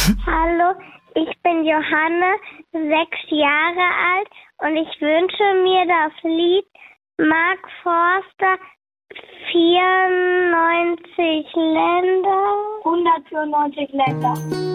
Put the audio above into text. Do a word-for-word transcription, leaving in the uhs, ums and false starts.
Hallo, ich bin Johanne, sechs Jahre alt und ich wünsche mir das Lied Mark Forster, vierundneunzig Länder, hundertvierundneunzig Länder.